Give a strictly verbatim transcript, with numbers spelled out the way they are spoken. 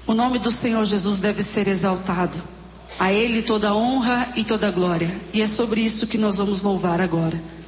O nome do Senhor Jesus deve ser exaltado. A Ele toda honra e toda glória. E é sobre isso que nós vamos louvar agora.